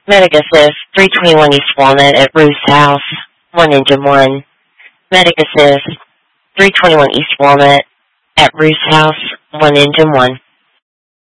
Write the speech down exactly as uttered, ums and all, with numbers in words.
Medic Assist, three twenty-one East Walnut at Ruth's house, one engine one. Medic Assist, three twenty-one East Walnut at Ruth's house, one engine one.